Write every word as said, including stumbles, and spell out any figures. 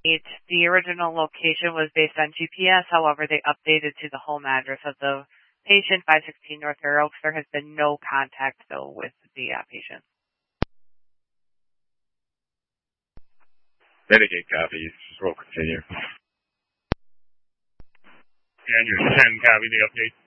It, the original location was based on G P S, however, they updated to the home address of the patient, five sixteen North Fair Oaks. There has been no contact, though, with the uh, patient. Mitigate copies. We'll continue. And your ten copy the update.